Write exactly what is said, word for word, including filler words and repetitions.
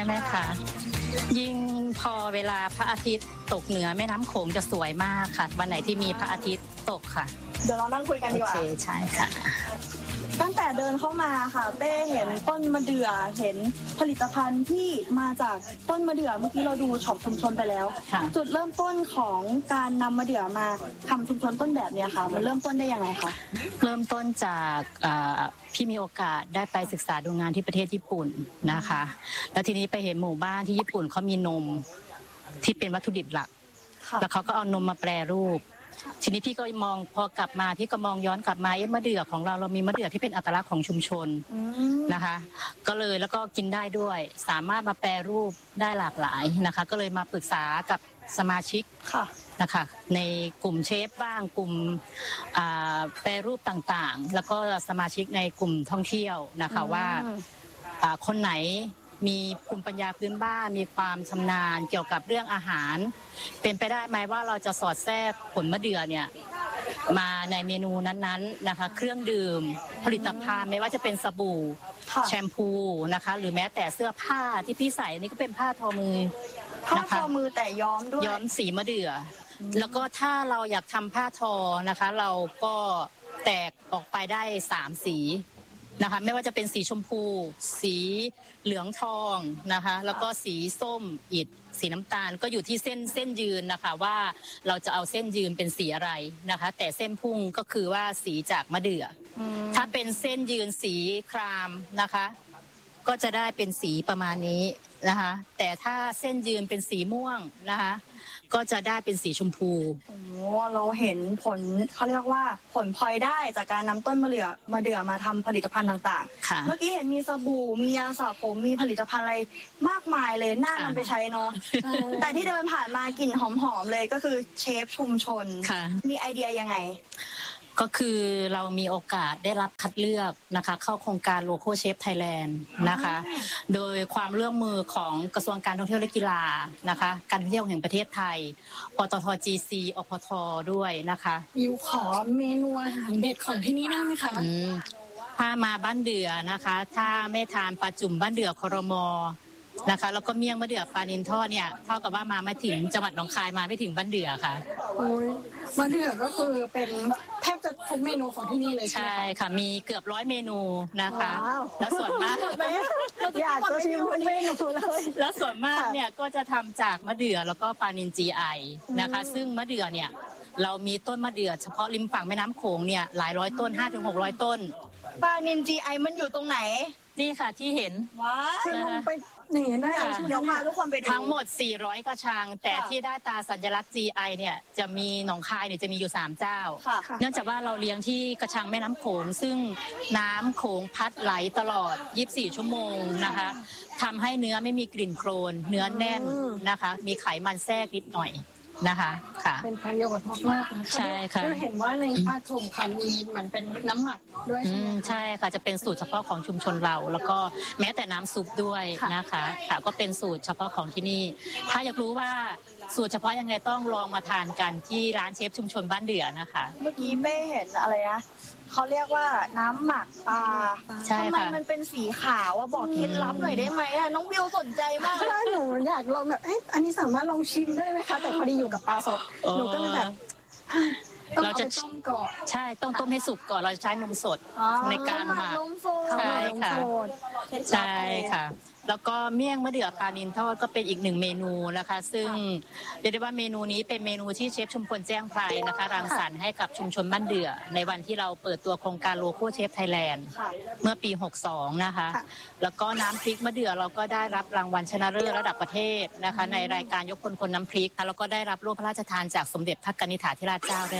ไหมคะยิ่งพอเวลาพระอาทิตย์ตกเหนือแม่น้ำโขงจะสวยมากค่ะวันไหนที่มีพระอาทิตย์ตกค่ะเดี๋ยวเรานั่งคุยกันดีกว่าโอเคใช่ค่ะตั้งแต่เดินเข้ามาค่ะเต้เห็นต้นมะเดื่อเห็นผลิตภัณฑ์ที่มาจากต้นมะเดื่อเมื่อกี้เราดูช็อปชุมชนไปแล้วจุดเริ่มต้นของการนำมะเดื่อมาทำชุมชนต้นแบบนี้ค่ะมันเริ่มต้นได้ยังไงคะเริ่มต้นจากพี่มีโอกาสได้ไปศึกษาดูงานที่ประเทศญี่ปุ่นนะคะแล้วทีนี้ไปเห็นหมู่บ้านที่ญี่ปุ่นเขามีนมที่เป็นวัตถุดิบหลักแล้วเขาก็เอานมมาแปรรูปทีนี้พี่ก็มองพอกลับมาพี่ก็มองย้อนกลับมาเอ๊ะมะเดื่อของเราเรามีมะเดื่อที่เป็นอัตลักษณ์ของชุมชนนะคะก็เลยแล้วก็กินได้ด้วยสามารถมาแปรรูปได้หลากหลายนะคะก็เลยมาปรึกษากับสมาชิกนะคะในกลุ่มเชฟบ้างกลุ่มแปรรูปต่างๆแล้วก็สมาชิกในกลุ่มท่องเที่ยวนะคะว่าคนไหนมีภูมิปัญญาพื้นบ้านมีความชำนาญเกี่ยวกับเรื่องอาหารเป็นไปได้ไหมว่าเราจะสอดแทรกผลมะเดื่อเนี่ยมาในเมนูนั้นๆนะคะเครื่องดื่มผลิตภัณฑ์ไม่ว่าจะเป็นสบู่แชมพูนะคะหรือแม้แต่เสื้อผ้าที่พี่ใส่นี่ก็เป็นผ้าทอมือผ้าทอมือแต่ย้อมด้วยย้อมสีมะเดื่อแล้วก็ถ้าเราอยากทำผ้าทอนะคะเราก็แตกออกไปได้สามสีนะคะไม่ว่าจะเป็นสีชมพูสีเหลืองทองนะคะแล้วก็สีส้มอิฐสีน้ำตาลก็อยู่ที่เส้นเส้นยืนนะคะว่าเราจะเอาเส้นยืนเป็นสีอะไรนะคะแต่เส้นพุ่งก็คือว่าสีจากมะเดื่อถ้าเป็นเส้นยืนสีครามนะคะก็จะได้เป็นสีประมาณนี้นะคะแต่ถ้าเส้นยืนเป็นสีม่วงนะคะก็จะได้เป็นสีชมพูโอ้เราเห็นผลเขาเรียกว่าผลพลอยได้จากการนำต้นมะเดื่อมะเดื่อมาทำผลิตภัณฑ์ต่างๆเมื่อกี้เห็นมีสบู่มียาสระผมมีผลิตภัณฑ์อะไรมากมายเลยน่านำไปใช้เนาะแต่ที่เดินผ่านมากลิ่นหอมๆเลยก็คือเชฟชุมชนมีไอเดียยังไงก็คือเรามีโอกาสได้รับคัดเลือกนะคะเข้าโครงการ Local Chef Thailand นะคะโดยความร่วมมือของกระทรวงการท่องเที่ยวและกีฬานะคะการท่องเที่ยวแห่งประเทศไทยปตท จี ซี อปทด้วยนะคะอยู่ขอเมนูอาหารเด็ดของที่นี่ได้ไหมคะถ้ามาบ้านเดือนะคะถ้าไม่ทานปลาจุ่มบ้านเดือครมนะคะแล้วก็เมี่ยงมะเดื่อปลานิลทอดเนี่ยเท่ากับว่ามาไม่ถึงจังหวัดหนองคายมาไม่ถึงบ้านเดือค่ะโอ้ยมะเดื่อก็คือเป็นแทบจะทุกเมนูของที่นี่เลยใช่ค่ะมีเกือบร้อยเมนูนะคะแล้วส่วนมากอยากจะชิมเมนูเลยแล้วส่วนมากเนี่ยก็จะทำจากมะเดื่อแล้วก็ปลานิล จี ไอ นะคะซึ่งมะเดื่อเนี่ยเรามีต้นมะเดื่อเฉพาะริมฝั่งแม่น้ำโขงเนี่ยหลายร้อยต้น ห้าถึงหกร้อย ต้นปลานิล จี ไอ มันอยู่ตรงไหนนี่ค่ะที่เห็นว้าวไปนี่ได้เดี๋ยวพาทุกคนไปดูทั้งหมดสี่ร้อยกระชังแต่ที่ได้ตาสัญลักษณ์ จี ไอ เนี่ยจะมีหนองคายเนี่ยจะมีอยู่สามเจ้าเนื่องจากว่าเราเลี้ยงที่กระชังแม่น้ำโขงซึ่งน้ำโขงพัดไหลตลอดยี่สิบสี่ชั่วโมงนะคะทำให้เนื้อไม่มีกลิ่นโคลนเนื้อแน่นนะคะมีไขมันแทรกนิดหน่อยนะคะค่ะเป็นประโยชน์มากๆใช่ค่ะเห็นว่าในผ้าถุงค่ะมีเหมือนเป็นน้ำหมักด้วยใช่ไหมใช่ค่ะจะเป็นสูตรเฉพาะของชุมชนเราแล้วก็แม้แต่น้ำซุปด้วยนะคะค่ะก็เป็นสูตรเฉพาะของที่นี่ถ้าอยากรู้ว่าสูตรเฉพาะยังไงต้องลองมาทานกันที่ร้านเชฟชุมชนบ้านเดือนะคะเมื่อกี้ไม่เห็นอะไรนะเขาเรียกว่าน้ำหมักปลาทำไมมันเป็นสีขาวว่าบอกเคล็ดลับหน่อยได้ไหมอ่ะน้องวิวสนใจมากหนูอยากลองแบบเอ๊ะอันนี้สามารถลองชิมได้ไหมคะแต่พอดีอยู่กับปลาสดหนูก็เลยแบบเราจะต้มก่อนใช่ต้องต้มให้สุกก่อนเราใช้นมสดในการหมักใช่ค่ะใช่ค่ะแล้วก็เมี่ยงมะเดื่อปลานิลทอดก็เป็นอีกหนึ่งเมนูนะคะซึ่งเรียกได้ว่าเมนูนี้เป็นเมนูที่เชฟชุมพลแจ้งไพรนะคะรังสรรค์ให้กับชุมชนบ้านเดือในวันที่เราเปิดตัวโครงการ Local Chef Thailand เมื่อปีหกสองนะคะแล้วก็น้ำพริกมะเดื่อเราก็ได้รับรางวัลชนะเลิศระดับประเทศนะคะในรายการยกพลคนน้ำพริกแล้วก็ได้รับโล่พระราชทานจากสมเด็จพระกนิษฐาธิราชเจ้า